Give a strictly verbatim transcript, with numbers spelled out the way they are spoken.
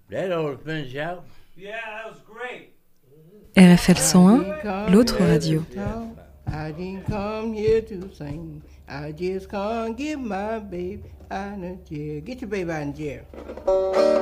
That ought to finish out. Yeah, that was great. R F L cent un, l'autre radio. I didn't come here to sing. I just can't get my babe out of jail. Get your baby out of jail.